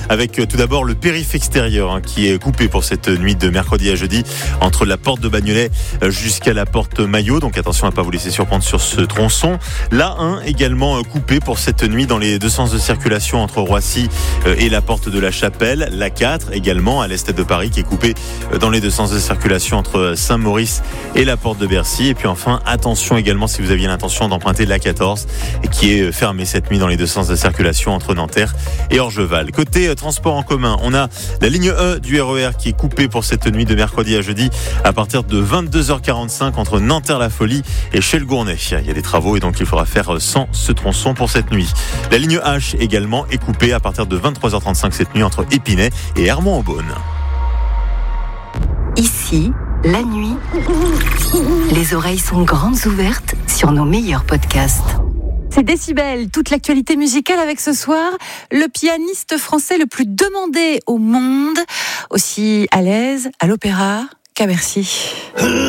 avec tout d'abord le périph' extérieur qui est coupé pour cette nuit de mercredi à jeudi entre la porte de Bagnolet jusqu'à la porte Maillot. Donc attention à ne pas vous laisser surprendre sur ce tronçon. L'A1 également coupé pour cette nuit dans les deux sens de circulation entre Roissy et la porte de la Chapelle. L'A4 également à l'est de Paris qui est coupé dans les deux sens de circulation entre Saint-Maurice et la porte de Bercy. Et puis enfin, attention également si vous aviez l'intention d'emprunter l'A14 qui est fermée cette nuit dans les deux sens de circulation entre Nanterre et Orgeval. Côté transport en commun, on a la ligne E du RER qui est coupée pour cette nuit de mercredi à jeudi à partir de 22h45 entre Nanterre-la-Folie et Chelles-Gournay. Il y a des travaux et donc il faudra faire sans ce tronçon pour cette nuit. La ligne H également est coupée à partir de 23h35 cette nuit entre Épinay et Hermont-en-Beaune. Ici, la nuit, les oreilles sont grandes ouvertes sur nos meilleurs podcasts. C'est Décibel, toute l'actualité musicale avec ce soir le pianiste français le plus demandé au monde, aussi à l'aise à l'opéra qu'à Bercy.